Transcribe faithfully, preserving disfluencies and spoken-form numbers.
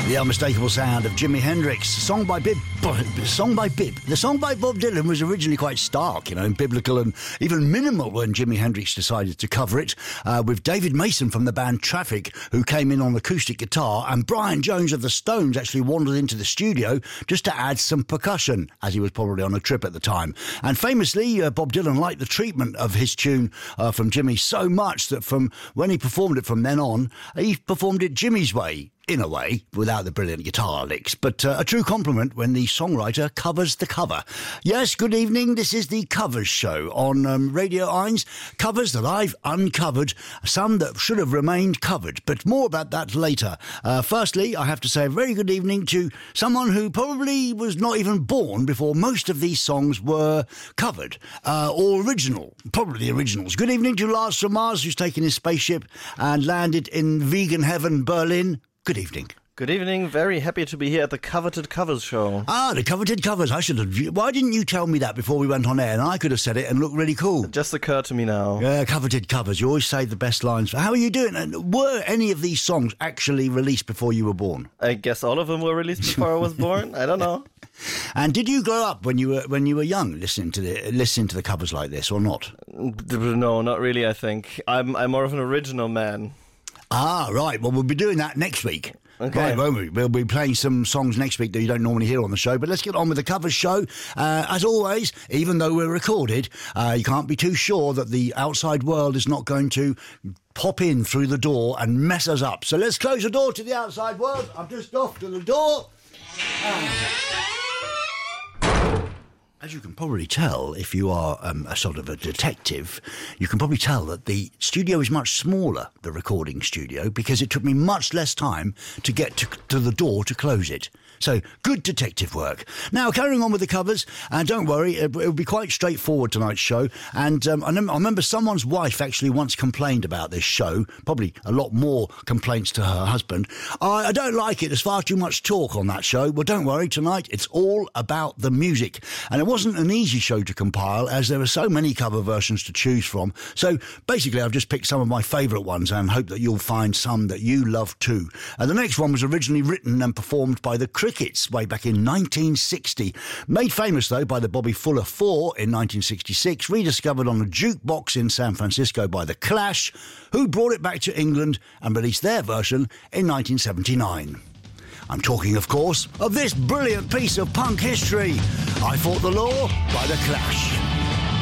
The unmistakable sound of Jimi Hendrix, song by Bib, song by Bib. The song by Bob Dylan was originally quite stark, you know, and biblical and even minimal when Jimi Hendrix decided to cover it, uh, with David Mason from the band Traffic, who came in on acoustic guitar, and Brian Jones of the Stones actually wandered into the studio just to add some percussion, as he was probably on a trip at the time. And famously, uh, Bob Dylan liked the treatment of his tune uh, from Jimmy so much that from when he performed it from then on, he performed it Jimmy's way. In a way, without the brilliant guitar licks, but uh, a true compliment when the songwriter covers the cover. Yes, good evening. This is the Covers Show on um, Radio Eins. Covers that I've uncovered, some that should have remained covered, but more about that later. Uh, firstly, I have to say a very good evening to someone who probably was not even born before most of these songs were covered, uh, or original, probably originals. Good evening to Lars from Mars, who's taken his spaceship and landed in vegan heaven, Berlin. Good evening. Good evening. Very happy to be here at the Coveted Covers show. Ah, the Coveted Covers. I should have... Why didn't you tell me that before we went on air? And I could have said it and looked really cool. It just occurred to me now. Yeah, Coveted Covers. You always say the best lines. How are you doing? And were any of these songs actually released before you were born? I guess all of them were released before I was born. I don't know. And did you grow up when you were when you were young listening to the listening to the covers like this or not? No, not really. I think I'm I'm more of an original man. Ah, right. Well, we'll be doing that next week. Okay. Right, won't we? We'll be playing some songs next week that you don't normally hear on the show. But let's get on with the Covers Show. Uh, as always, even though we're recorded, uh, you can't be too sure that the outside world is not going to pop in through the door and mess us up. So let's close the door to the outside world. I'm just off to the door. Um, As you can probably tell, if you are um, a sort of a detective, you can probably tell that the studio is much smaller, the recording studio, because it took me much less time to get to, to the door to close it. So, good detective work. Now, carrying on with the covers, and don't worry, it will be quite straightforward tonight's show. And um, I, I remember someone's wife actually once complained about this show, probably a lot more complaints to her husband. I, I don't like it, there's far too much talk on that show. Well, don't worry, tonight it's all about the music. And it wasn't an easy show to compile, as there are so many cover versions to choose from. So, basically, I've just picked some of my favourite ones and hope that you'll find some that you love too. And the next one was originally written and performed by the Crickets way back in nineteen sixty. Made famous, though, by the Bobby Fuller Four in nineteen sixty-six, rediscovered on a jukebox in San Francisco by The Clash, who brought it back to England and released their version in nineteen seventy-nine. I'm talking, of course, of this brilliant piece of punk history, I Fought the Law by The Clash.